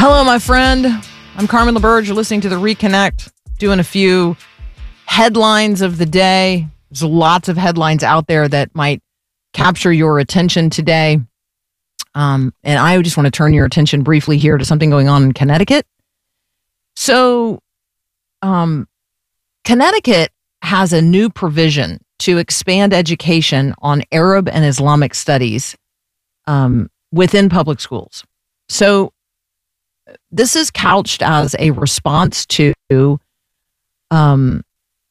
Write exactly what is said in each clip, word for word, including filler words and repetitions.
Hello, my friend. I'm Carmen LaBerge. You're listening to The Reconnect, doing a few headlines of the day. There's lots of headlines out there that might capture your attention today. Um, and I just want to turn your attention briefly here to something going on in Connecticut. So, um, Connecticut has a new provision to expand education on Arab and Islamic studies um, within public schools. So, this is couched as a response to um,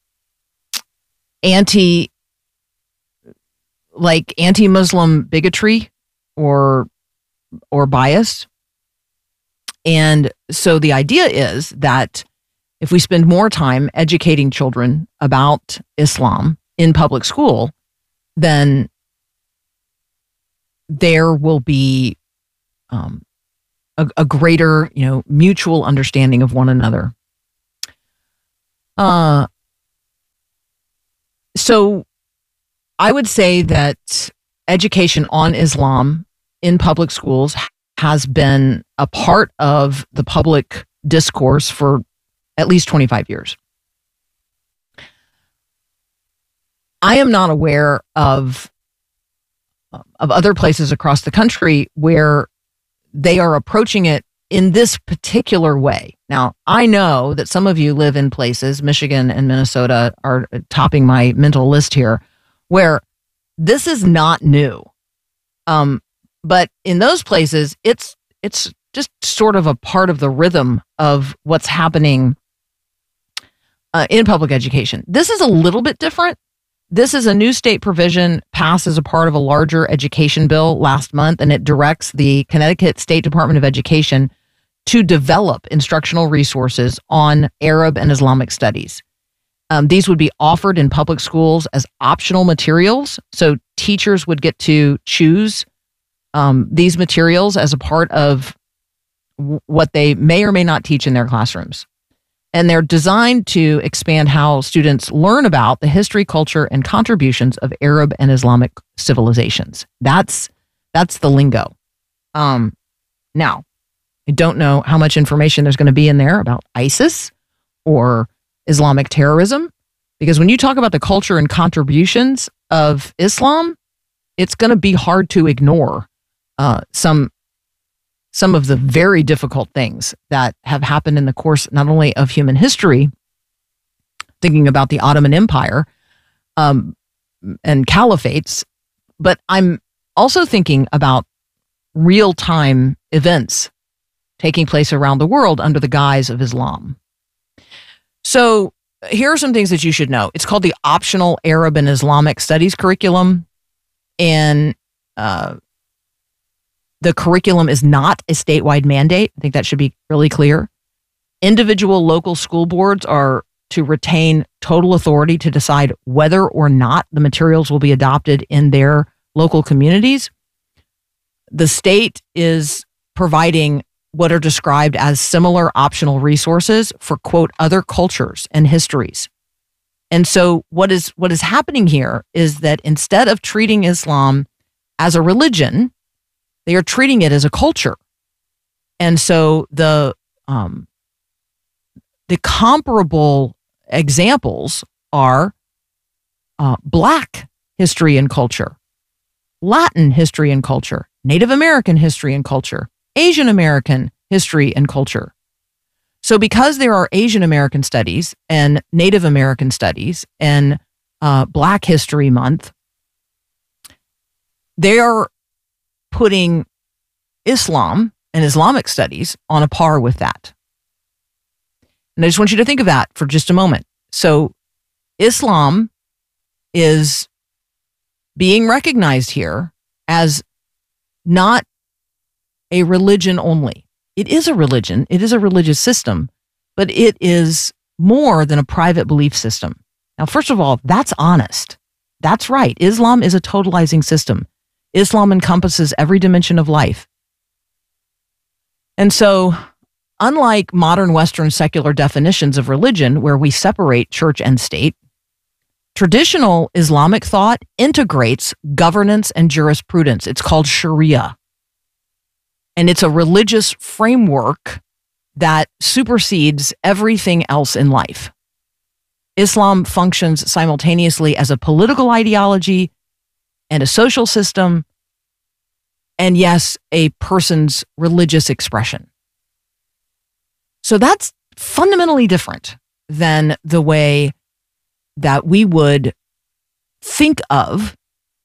anti, like anti-Muslim bigotry or or bias. And so the idea is that if we spend more time educating children about Islam in public school, then there will be um, a, a greater, you know, mutual understanding of one another. Uh, so I would say that education on Islam in public schools has been a part of the public discourse for at least twenty-five years. I am not aware of, of other places across the country where they are approaching it in this particular way. Now, I know that some of you live in places, Michigan and Minnesota are topping my mental list here, where this is not new. Um, but in those places, it's it's just sort of a part of the rhythm of what's happening uh, in public education. This is a little bit different. This is a new state provision passed as a part of a larger education bill last month, and it directs the Connecticut State Department of Education to develop instructional resources on Arab and Islamic studies. Um, these would be offered in public schools as optional materials, so teachers would get to choose um, these materials as a part of w- what they may or may not teach in their classrooms. And they're designed to expand how students learn about the history, culture, and contributions of Arab and Islamic civilizations. That's that's the lingo. Um, now, I don't know how much information there's going to be in there about ISIS or Islamic terrorism, because when you talk about the culture and contributions of Islam, it's going to be hard to ignore uh, some some of the very difficult things that have happened in the course not only of human history, thinking about the Ottoman Empire um, and caliphates, but I'm also thinking about real-time events taking place around the world under the guise of Islam. So here are some things that you should know. It's called the Optional Arab and Islamic Studies Curriculum, and uh, the curriculum is not a statewide mandate. I think that should be really clear. Individual local school boards are to retain total authority to decide whether or not the materials will be adopted in their local communities. The state is providing what are described as similar optional resources for, quote, other cultures and histories. And so what is what is happening here is that instead of treating Islam as a religion, they are treating it as a culture. And so the um, the comparable examples are uh, Black history and culture, Latin history and culture, Native American history and culture, Asian American history and culture. So because there are Asian American studies and Native American studies and uh, Black History Month, they are putting Islam and Islamic studies on a par with that. And I just want you to think of that for just a moment. So Islam is being recognized here as not a religion only. It is a religion. It is a religious system, but it is more than a private belief system. Now, first of all, that's honest. That's right. Islam is a totalizing system. Islam encompasses every dimension of life. And so, unlike modern Western secular definitions of religion, where we separate church and state, traditional Islamic thought integrates governance and jurisprudence. It's called Sharia. And it's a religious framework that supersedes everything else in life. Islam functions simultaneously as a political ideology and a social system, and yes, a person's religious expression. So that's fundamentally different than the way that we would think of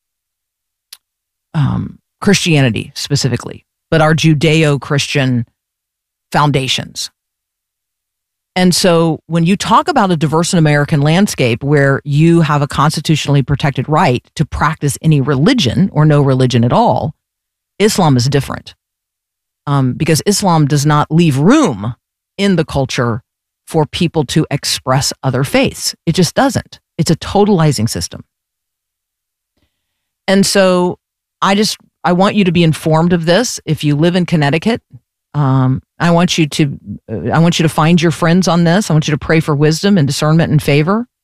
um, Christianity specifically, but our Judeo-Christian foundations. And so when you talk about a diverse American landscape where you have a constitutionally protected right to practice any religion or no religion at all, Islam is different, um, because Islam does not leave room in the culture for people to express other faiths. It just doesn't. It's a totalizing system. And so I just, I want you to be informed of this. If you live in Connecticut, um, I want you to, uh, I want you to find your friends on this. I want you to pray for wisdom and discernment and favor.